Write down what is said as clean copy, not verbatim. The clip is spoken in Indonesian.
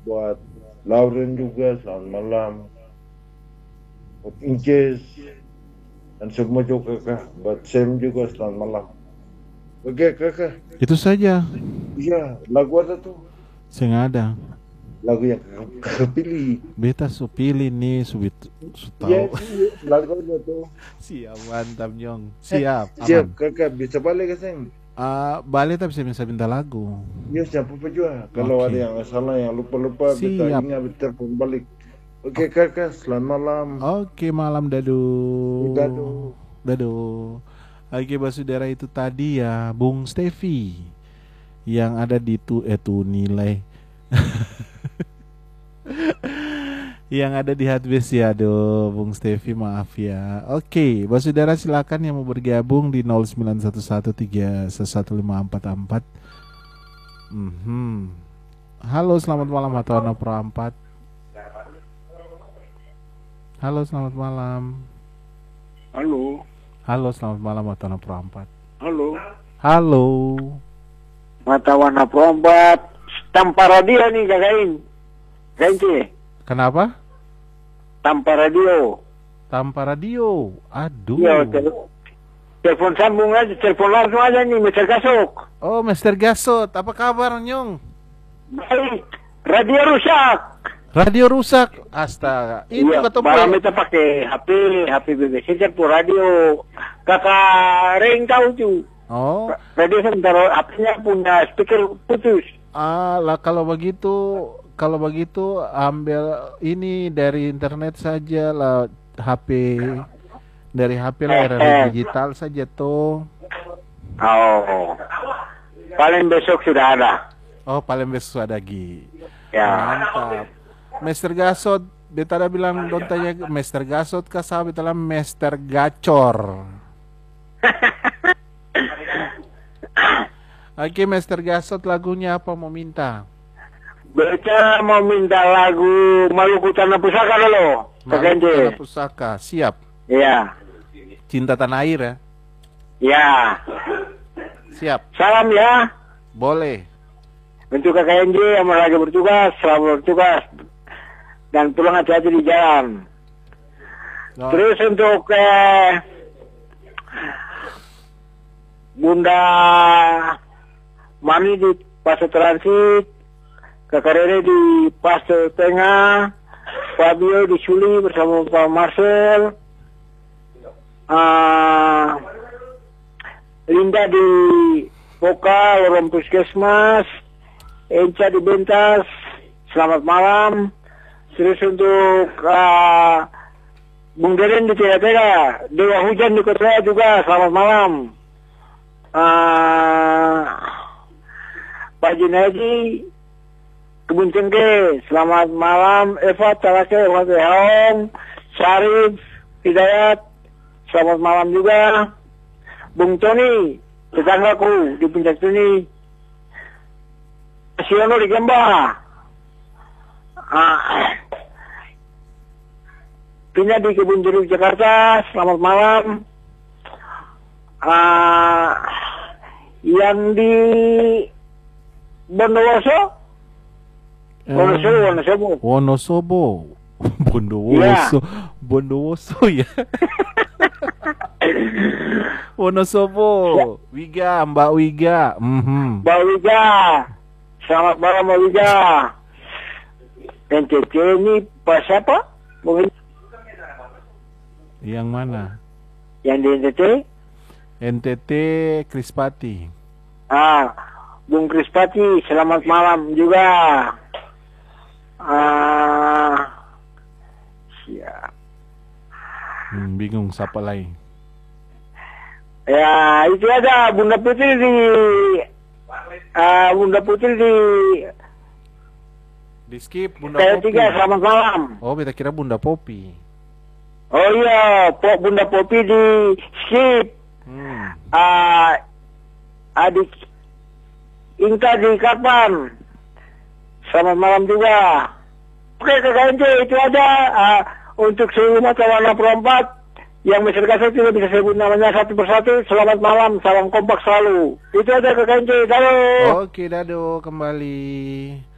buat Lauren juga selamat malam, buat Inces dan semua juga kakak, buat Sam juga selamat malam. Oke kakak, Itu saja. iya lagu ada tuh, Saya nggak ada. lagu yang kakak pilih. Beta su pilih nih, su Iya tahu. sih, lagu ada tuh. Siap, mantap Nyong. Siap, Siap aman. kakak, bisa balik ke Sam. Balik tapi saya bisa minta lagu. Iya siapa apa juga. Kalau ada Oke. yang salah, yang lupa-lupa, beta Siap. ingat, beta telepon balik. Oke kakak, selamat malam. Oke, malam dadu. Dado. Dadu. Oke, basudara itu tadi ya Bung Stevi yang ada di tu nilai yang ada di Hatbase ya. Aduh, Bung Stevi maaf ya. Oke, basudara silakan yang mau bergabung di 0911311544. Halo, selamat malam Hatono Pro 4. Halo, selamat malam. Halo, Halo, selamat malam Hatono Pro 4. halo. Halo. Mata warna perompat. Tanpa radio nih kakain. Ganti. Kenapa? Tanpa radio. Tanpa radio. Aduh. Iya, telepon sambung aja, telepon langsung aja nih, Mister Kasuk. Oh, Mister Gasot, apa kabar Nyong? Baik, radio rusak. Radio rusak. Astaga. Itu Iya, kata barang kita pakai HP BBC telepon radio. Kakak Reng tahu tuh. Oh, Radio sebentar, HP-nya punya speaker putus. lah kalau begitu ambil ini dari internet saja lah, HP dari HP lah, radio digital saja tuh. Oh, paling besok sudah ada. Oh, paling besok ada lagi. Ya. Mantap. Mister Gasot, beta ada bilang don't tanya Mister Gasot kah sahabat dalam Mister Gacor. Oke, Mister Gasot, lagunya apa mau minta? Beta mau minta lagu Maluku Tanah Pusaka dulu. Maluku Tanah Pusaka, siap. Iya. Cinta tanah air ya. Ya. Siap. Salam ya. Boleh. Untuk KKNJ yang lagi bertugas, selamat bertugas. Dan pulang hati-hati di jalan. No. Terus untuk Bunda Mami di Paso Transit, Kakak Rere di Paso Tengah, Fabio di Suli bersama Pak Marcel, Linda di Poka, Lorong Puskesmas, Enca di Bentas, selamat malam. Terus untuk Bung Deren di Tega-Tega, Dewa Hujan di Kota juga, selamat malam. Pak Junaidi Kebun Cengke, selamat malam. Eva Talake, Hong, Syarif, Hidayat, selamat malam juga. Bung Tony, tetanggaku di Puncak Tuni. Siono di Gemba. Pina di Kebun Jeruk Jakarta, selamat malam. Yang di Bondowoso, Wonosobo. Bondowoso. Ya. Bondowoso ya. Wonosobo. Wiga, Mbak Wiga. Mbak Wiga, selamat malam Mbak Wiga. NTT ini pas apa? Yang mana? Yang di NTT? NTT Krispati. Bung Krispati, selamat malam juga. Siap. Bingung siapa lain. Ya, itu aja Bunda Putri di Di skip Bunda Saya Popi. 3, selamat malam. Oh, beta kira Bunda Popi. Oh iya, Bunda Popi di skip. Adik Inka di Kapan. Selamat malam juga. Oke, KKNJ itu aja. Untuk seluruh mata warna perempat yang Mister Kasut tidak bisa sebut namanya satu persatu. Selamat malam, salam kompak selalu. Itu aja KKNJ. Dadah. Oke, dado kembali.